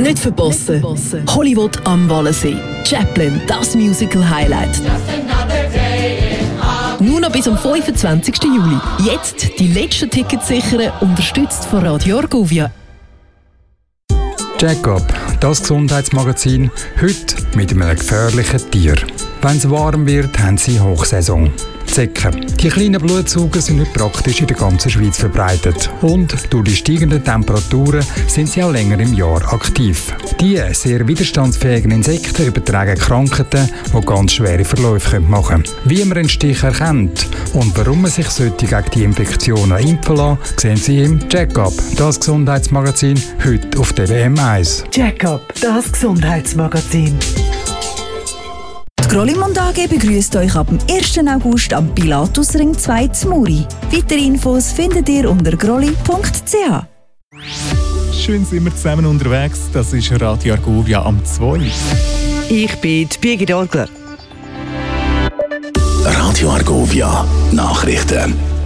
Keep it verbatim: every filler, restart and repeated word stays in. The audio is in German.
Nicht verpassen. Hollywood am Wallensee. Chaplin, das Musical-Highlight. Nur noch bis am fünfundzwanzigsten Juli. Jetzt die letzten Tickets sichern, unterstützt von Radio Argovia. Check-up, das Gesundheitsmagazin, heute mit einem gefährlichen Tier. Wenn es warm wird, haben sie Hochsaison. Zecken. Die kleinen Blutsauger sind nicht praktisch in der ganzen Schweiz verbreitet. Und durch die steigenden Temperaturen sind sie auch länger im Jahr aktiv. Die sehr widerstandsfähigen Insekten übertragen Krankheiten, die ganz schwere Verläufe machen können. Wie man einen Stich erkennt und warum man sich sollte gegen die Infektionen impfen lassen, sehen Sie im Check-up, das Gesundheitsmagazin, heute auf T V M eins. Check-up, das Gesundheitsmagazin. Die Grollimund A G begrüßt euch ab dem ersten August am Pilatusring zwei zu Muri. Weitere Infos findet ihr unter grolli punkt c h. Schön sind wir zusammen unterwegs. Das ist Radio Argovia am zwei. Ich bin die Birgit Orgler. Radio Argovia Nachrichten.